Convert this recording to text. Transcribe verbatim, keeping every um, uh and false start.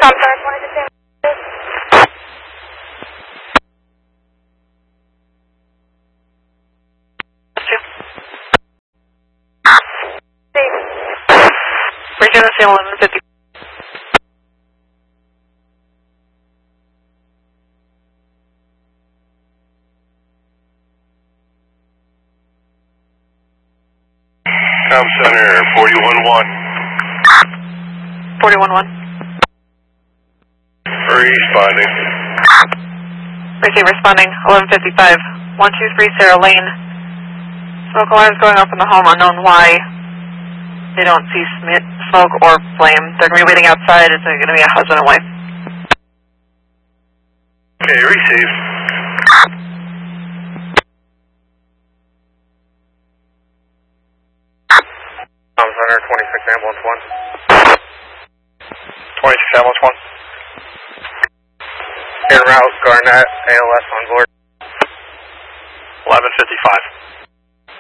Com Center twenty-six. Regency eleven fifty. Com Center forty-one one. forty-one one. Responding. Receive responding, eleven fifty-five. one two three Sarah Lane. Smoke alarms going off in the home, unknown why. They don't see sm- smoke or flame. They're going to be waiting outside. It's going to be a husband and wife. Okay, receive. Com Center twenty-six ambulance one. twenty-six ambulance one. En route, Garnett, A L S on board. eleven fifty-five.